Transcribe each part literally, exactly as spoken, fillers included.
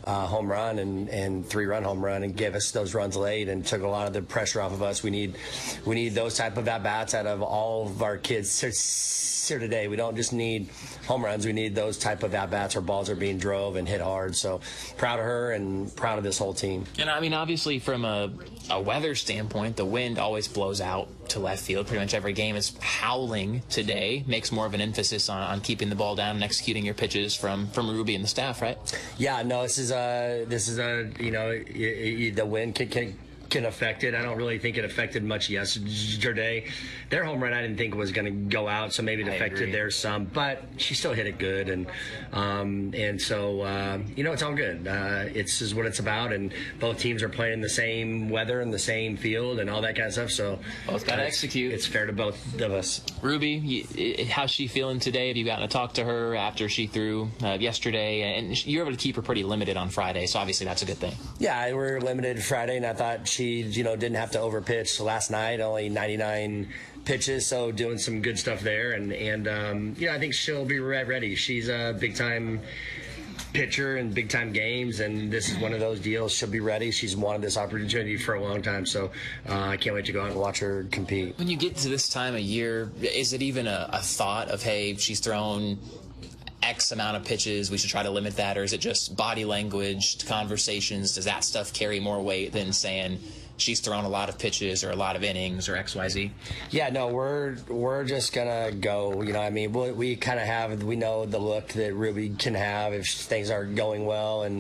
uh, home run and, and three-run home run and gave us those runs late and took a lot of the pressure off of us. We need we need those type of at-bats out of all of our kids here today. We don't just need home runs. We need those type of at-bats where balls are being drove and hit hard. So proud of her and proud of this whole team. And, I mean, obviously from a, a weather standpoint, the wind always blows out to left field. Pretty much every game is howling today. Makes more of an emphasis on, on keeping the ball down and executing your pitches from, from Ruby and the staff, right? Yeah, no, this is a, this is a, you know, y y the wind can, can can affect it. I don't really think it affected much yesterday. Their home run I didn't think was going to go out, so maybe it affected theirs some, but she still hit it good, and um, and so uh, you know, it's all good. Uh, it's is what it's about, and both teams are playing the same weather and the same field and all that kind of stuff. So both got to execute. It's fair to both of us. Ruby, you, how's she feeling today? Have you gotten to talk to her after she threw uh, yesterday? And you were able to keep her pretty limited on Friday, so obviously that's a good thing. Yeah, we were limited Friday, and I thought she, you know, didn't have to overpitch last night. Only ninety-nine pitches, so doing some good stuff there. And and um, yeah, I think she'll be ready. She's a big time pitcher in big time games, and this is one of those deals. She'll be ready. She's wanted this opportunity for a long time, so uh, I can't wait to go out and watch her compete. When you get to this time of year, is it even a, a thought of, hey, she's thrown X amount of pitches, we should try to limit that? Or is it just body language, conversations? Does that stuff carry more weight than saying she's thrown a lot of pitches or a lot of innings or X Y Z? Yeah, no, we're we're just gonna go. You know, I mean, we, we kind of have, we know the look that Ruby can have if things are going well, and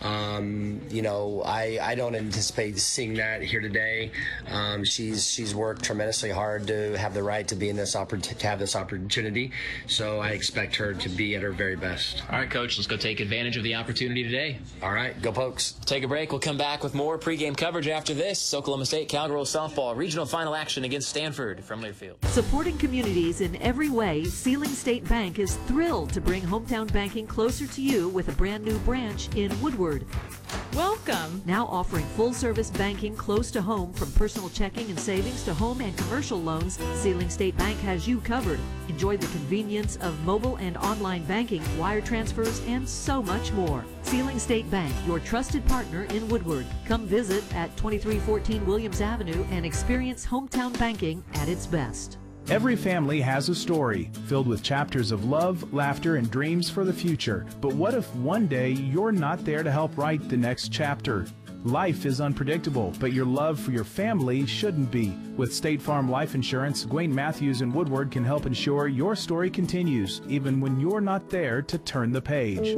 um, you know, I I don't anticipate seeing that here today. Um, she's she's worked tremendously hard to have the right to be in this oppor- to have this opportunity. So I expect her to be at her very best. All right, Coach, let's go take advantage of the opportunity today. All right, go Pokes. Take a break. We'll come back with more pregame coverage after this. Oklahoma State Cowgirls softball regional final action against Stanford from Learfield. Supporting communities in every way, Sealing State Bank is thrilled to bring hometown banking closer to you with a brand new branch in Woodward. Welcome. Now offering full-service banking close to home, from personal checking and savings to home and commercial loans, Sealing State Bank has you covered. Enjoy the convenience of mobile and online banking, wire transfers, and so much more. Sealing State Bank, your trusted partner in Woodward. Come visit at twenty-three fourteen Williams Avenue and experience hometown banking at its best. Every family has a story filled with chapters of love, laughter, and dreams for the future. But what if one day you're not there to help write the next chapter? Life is unpredictable, but your love for your family shouldn't be. With State Farm Life Insurance, Gwayne Matthews and Woodward can help ensure your story continues, even when you're not there to turn the page.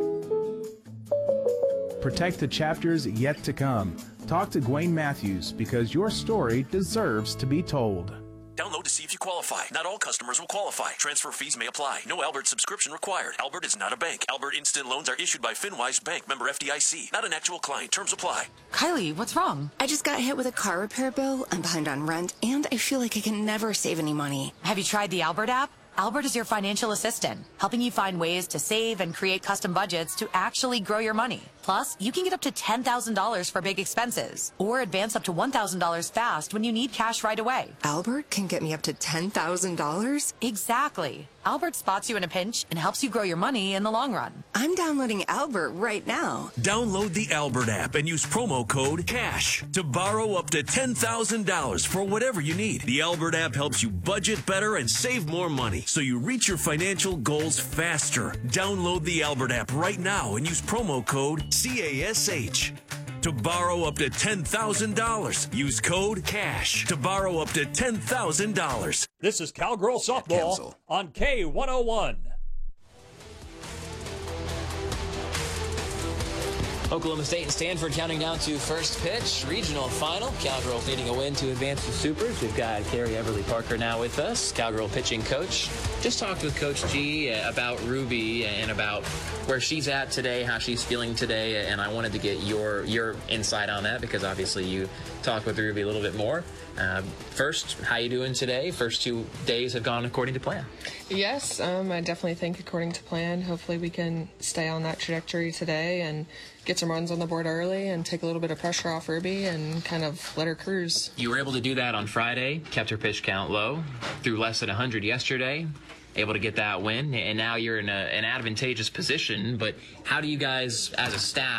Protect the chapters yet to come. Talk to Gwayne Matthews, because your story deserves to be told. Download to see if you qualify. Not all customers will qualify. Transfer fees may apply. No Albert subscription required. Albert is not a bank. Albert Instant Loans are issued by FinWise Bank, member F D I C. Not an actual client. Terms apply. Kylie, what's wrong? I just got hit with a car repair bill. I'm behind on rent, and I feel like I can never save any money. Have you tried the Albert app? Albert is your financial assistant, helping you find ways to save and create custom budgets to actually grow your money. Plus, you can get up to ten thousand dollars for big expenses, or advance up to one thousand dollars fast when you need cash right away. Albert can get me up to ten thousand dollars? Exactly. Albert spots you in a pinch and helps you grow your money in the long run. I'm downloading Albert right now. Download the Albert app and use promo code CASH to borrow up to ten thousand dollars for whatever you need. The Albert app helps you budget better and save more money, so you reach your financial goals faster. Download the Albert app right now and use promo code C A S H to borrow up to ten thousand dollars. Use code CASH to borrow up to ten thousand dollars. This is Cowgirl Softball Cancel. on K one oh one. Oklahoma State and Stanford counting down to first pitch, regional final. Cowgirls needing a win to advance to Supers. We've got Carrie Everly Parker now with us, Cowgirl pitching coach. Just talked with Coach G about Ruby and about where she's at today, how she's feeling today, and I wanted to get your your insight on that, because obviously you talked with Ruby a little bit more. Uh, first, how you doing today? First two days have gone according to plan. Yes, um, I definitely think according to plan. Hopefully we can stay on that trajectory today and get some runs on the board early and take a little bit of pressure off Ruby and kind of let her cruise. You were able to do that on Friday, kept her pitch count low, threw less than one hundred yesterday, able to get that win, and now you're in a, an advantageous position. But how do you guys, as a staff,